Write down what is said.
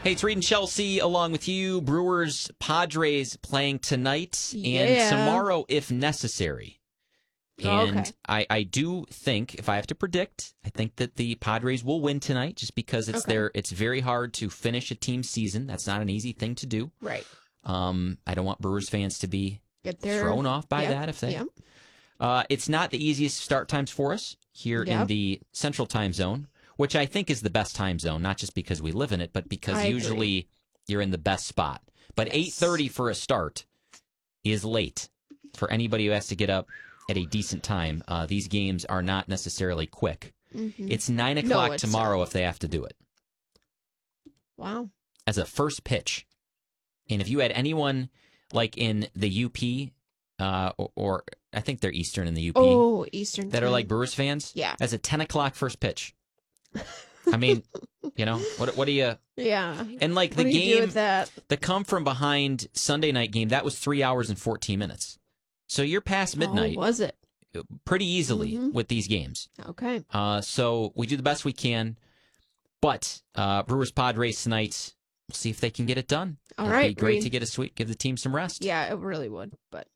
Hey, it's Reed and Chelsea along with you. Brewers, Padres playing tonight and tomorrow if necessary. And I do think, if I have to predict, I think that the Padres will win tonight just because it's very hard to finish a team season. That's not an easy thing to do. Right. I don't want Brewers fans to be thrown off by that if they. It's not the easiest start times for us here in the Central Time Zone, which I think is the best time zone, not just because we live in it, but because usually you're in the best spot. But 8:30 for a start is late for anybody who has to get up at a decent time. These games are not necessarily quick. Mm-hmm. It's 9 o'clock tomorrow if they have to do it. Wow. As a first pitch. And if you had anyone like in the UP, or I think they're Eastern in the UP. Oh, Eastern. That are like Brewers fans. Yeah. As a 10 o'clock first pitch. I mean, what do you... Yeah. And like the game, the come from behind Sunday night game, that was 3 hours and 14 minutes. So you're past midnight. Oh, was it? Pretty easily with these games. Okay. So we do the best we can. But Brewers Padres tonight, we'll see if they can get it done. All right. It'd be great to get give the team some rest. Yeah, it really would. But